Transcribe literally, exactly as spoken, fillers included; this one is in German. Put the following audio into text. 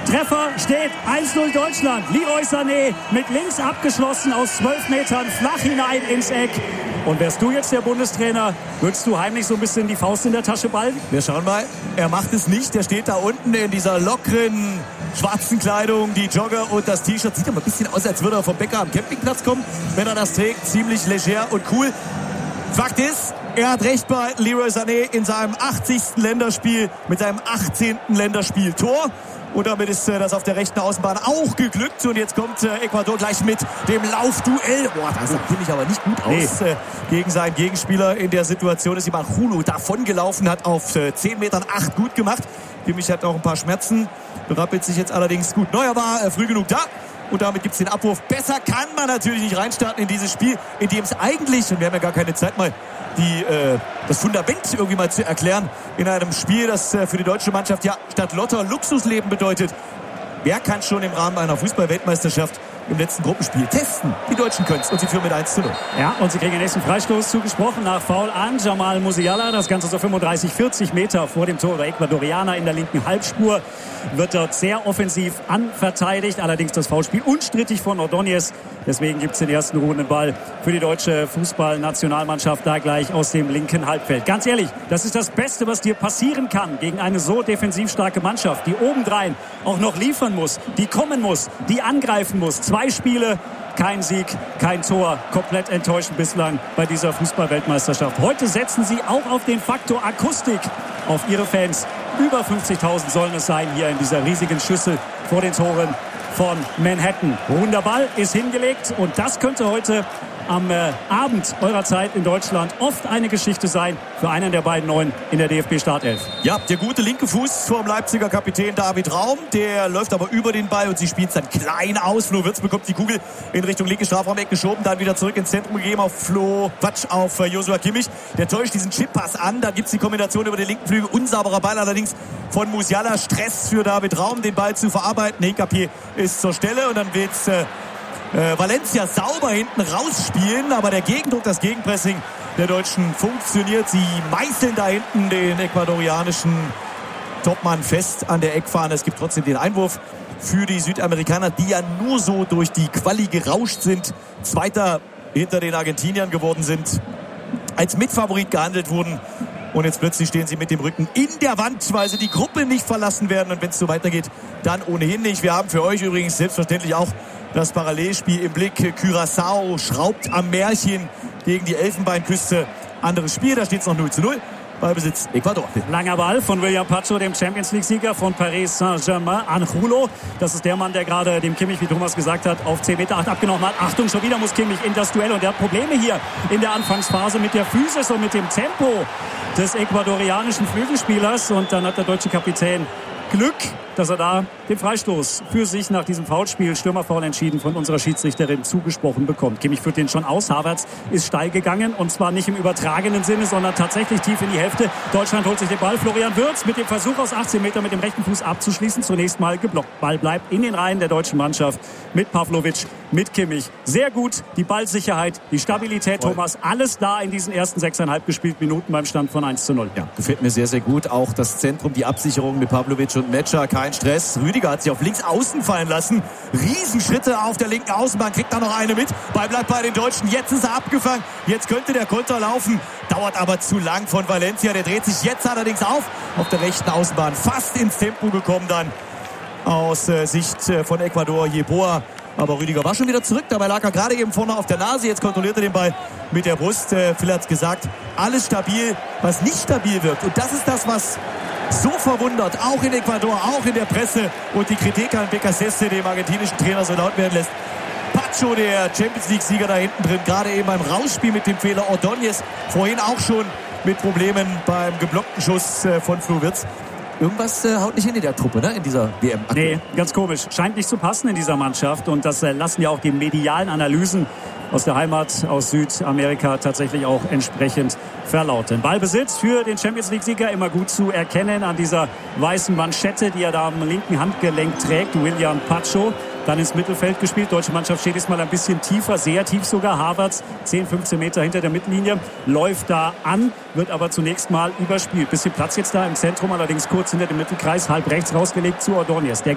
Treffer steht eins null Deutschland. Leroy Sané mit links abgeschlossen aus zwölf Metern flach hinein ins Eck. Und wärst du jetzt der Bundestrainer, würdest du heimlich so ein bisschen die Faust in der Tasche ballen? Wir schauen mal. Er macht es nicht. Er steht da unten in dieser lockeren schwarzen Kleidung, die Jogger und das T-Shirt. Sieht aber ein bisschen aus, als würde er vom Bäcker am Campingplatz kommen, wenn er das trägt. Ziemlich leger und cool. Fakt ist, er hat recht bei Leroy Sané in seinem achtzigsten Länderspiel mit seinem achtzehnten Länderspiel-Tor. Und damit ist äh, das auf der rechten Außenbahn auch geglückt. Und jetzt kommt äh, Ecuador gleich mit dem Laufduell. Boah, das sah finde ich aber nicht gut aus nee. äh, gegen seinen Gegenspieler. In der Situation ist immer Angulo davon gelaufen, hat auf äh, zehn Metern acht gut gemacht. Kimmich hat auch ein paar Schmerzen, berappelt sich jetzt allerdings gut. Neuer war äh, früh genug da. Und damit gibt es den Abwurf. Besser kann man natürlich nicht reinstarten in dieses Spiel, in dem es eigentlich, und wir haben ja gar keine Zeit mal, die, äh, das Fundament irgendwie mal zu erklären, in einem Spiel, das äh, für die deutsche Mannschaft ja statt Lotter Luxusleben bedeutet. Wer kann schon im Rahmen einer Fußball-Weltmeisterschaft im letzten Gruppenspiel testen? Die Deutschen können es und sie führen mit eins zu null. Ja, und sie kriegen den nächsten Freistoß zugesprochen nach Foul an Jamal Musiala. Das Ganze so fünfunddreißig, vierzig Meter vor dem Tor der Ecuadorianer in der linken Halbspur. Wird dort sehr offensiv anverteidigt. Allerdings das Foulspiel unstrittig von Ordóñez. Deswegen gibt es den ersten ruhenden Ball für die deutsche Fußballnationalmannschaft da gleich aus dem linken Halbfeld. Ganz ehrlich, das ist das Beste, was dir passieren kann gegen eine so defensiv starke Mannschaft, die obendrein auch noch liefern muss, die kommen muss, die angreifen muss. Zwei Spiele, kein Sieg, kein Tor. Komplett enttäuschend bislang bei dieser Fußball-Weltmeisterschaft. Heute setzen sie auch auf den Faktor Akustik auf ihre Fans. Über fünfzigtausend sollen es sein hier in dieser riesigen Schüssel vor den Toren von Manhattan. Runder Ball ist hingelegt und das könnte heute am äh, Abend eurer Zeit in Deutschland oft eine Geschichte sein für einen der beiden Neuen in der D F B-Startelf. Ja, der gute linke Fuß vom Leipziger Kapitän David Raum, der läuft aber über den Ball und sie spielt es dann klein aus. Flo Wirtz bekommt die Kugel in Richtung linke Strafraumeck geschoben, dann wieder zurück ins Zentrum gegeben auf Flo, Quatsch, auf äh, Joshua Kimmich. Der täuscht diesen Chippass an, dann gibt es die Kombination über den linken Flügel, unsauberer Ball allerdings von Musiala, Stress für David Raum, den Ball zu verarbeiten. Hinkapier ist zur Stelle und dann wird es äh, Äh, Valencia sauber hinten rausspielen, aber der Gegendruck, das Gegenpressing der Deutschen funktioniert. Sie meißeln da hinten den ecuadorianischen Topmann fest an der Eckfahne. Es gibt trotzdem den Einwurf für die Südamerikaner, die ja nur so durch die Quali gerauscht sind, Zweiter hinter den Argentiniern geworden sind, als Mitfavorit gehandelt wurden. Und jetzt plötzlich stehen sie mit dem Rücken in der Wand, weil sie die Gruppe nicht verlassen werden. Und wenn es so weitergeht, dann ohnehin nicht. Wir haben für euch übrigens selbstverständlich auch das Parallelspiel im Blick. Curaçao schraubt am Märchen gegen die Elfenbeinküste. Anderes Spiel, da steht es noch null zu null. Ballbesitz Ecuador. Langer Ball von William Pacho, dem Champions-League-Sieger von Paris Saint-Germain. Angulo, das ist der Mann, der gerade dem Kimmich, wie Thomas gesagt hat, auf zehn Meter acht abgenommen hat. Achtung, schon wieder muss Kimmich in das Duell. Und der hat Probleme hier in der Anfangsphase mit der Physis und mit dem Tempo des ecuadorianischen Flügelspielers. Und dann hat der deutsche Kapitän Glück, dass er da den Freistoß für sich nach diesem Foulspiel, Stürmerfoul entschieden, von unserer Schiedsrichterin zugesprochen bekommt. Kimmich führt den schon aus. Havertz ist steil gegangen und zwar nicht im übertragenen Sinne, sondern tatsächlich tief in die Hälfte. Deutschland holt sich den Ball. Florian Wirtz mit dem Versuch aus achtzehn Metern mit dem rechten Fuß abzuschließen. Zunächst mal geblockt. Ball bleibt in den Reihen der deutschen Mannschaft mit Pavlovic, mit Kimmich. Sehr gut. Die Ballsicherheit, die Stabilität, Voll. Thomas, alles da in diesen ersten sechseinhalb gespielten Minuten beim Stand von eins zu null. Ja, gefällt mir sehr, sehr gut. Auch das Zentrum, die Absicherung mit Pavlovic und Metscher, kein Stress. Rüdiger hat sich auf links außen fallen lassen. Riesenschritte auf der linken Außenbahn, kriegt da noch eine mit. Ball bleibt bei den Deutschen. Jetzt ist er abgefangen. Jetzt könnte der Konter laufen. Dauert aber zu lang von Valencia. Der dreht sich jetzt allerdings auf. Auf der rechten Außenbahn fast ins Tempo gekommen dann aus äh, Sicht äh, von Ecuador. Jeboa. Aber Rüdiger war schon wieder zurück. Dabei lag er gerade eben vorne auf der Nase. Jetzt kontrolliert er den Ball mit der Brust. Äh, Phil hat es gesagt. Alles stabil, was nicht stabil wirkt. Und das ist das, was so verwundert, auch in Ecuador, auch in der Presse und die Kritik an Becasese, dem argentinischen Trainer, so laut werden lässt. Pacho, der Champions-League-Sieger da hinten drin, gerade eben beim Rausspiel mit dem Fehler. Ordóñez vorhin auch schon mit Problemen beim geblockten Schuss von Flo Wirtz. Irgendwas äh, haut nicht hin in der Truppe, ne, in dieser W M. Nee, ganz komisch. Scheint nicht zu passen in dieser Mannschaft und das äh, lassen ja auch die medialen Analysen aus der Heimat, aus Südamerika tatsächlich auch entsprechend verlauten. Ballbesitz für den Champions-League-Sieger immer gut zu erkennen an dieser weißen Manschette, die er da am linken Handgelenk trägt. William Pacho. Dann ins Mittelfeld gespielt. Deutsche Mannschaft steht diesmal ein bisschen tiefer, sehr tief sogar. Havertz, zehn, fünfzehn Meter hinter der Mittellinie, läuft da an, wird aber zunächst mal überspielt. Bisschen Platz jetzt da im Zentrum, allerdings kurz hinter dem Mittelkreis, halb rechts rausgelegt zu Ordóñez. Der